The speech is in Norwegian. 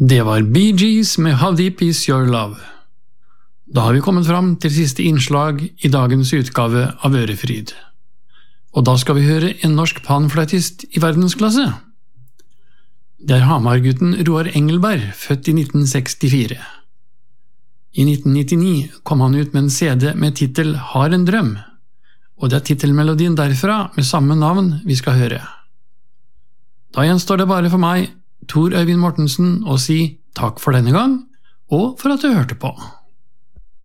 Det var Bee Gees med How Deep Is Your Love. Da har vi kommet fram til siste innslag i dagens utgave av Ørefryd. Og da skal vi høre en norsk panfløytist i verdensklasse. Det er Hamar-gutten Roar Engelberg, født i 1964. I 1999 kom han ut med en CD med titel Har en drøm, og det er titelmelodien derfra med samme navn vi skal høre. Da gjenstår det bare for meg, Tor Øyvind Mortensen, å si takk for denne gang, og for at du hørte på.